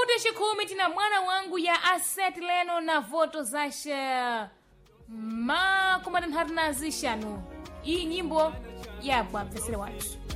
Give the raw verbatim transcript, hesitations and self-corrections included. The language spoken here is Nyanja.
chifuti chikhumi tina mwana wangu ya Asset Leno na voto zashe makumi atatu na zishanu. Iyi nyimbo yabwa mfesere watu.